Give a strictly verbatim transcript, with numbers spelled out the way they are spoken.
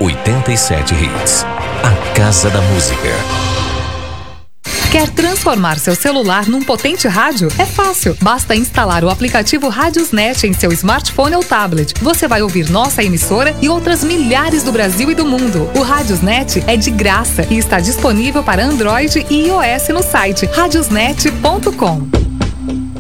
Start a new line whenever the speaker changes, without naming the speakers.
oitenta e sete Hits. A Casa da Música.
Quer transformar seu celular num potente rádio? É fácil. Basta instalar o aplicativo Radiosnet em seu smartphone ou tablet. Você vai ouvir nossa emissora e outras milhares do Brasil e do mundo. O Radiosnet é de graça e está disponível para Android e iOS no site radiosnet ponto com.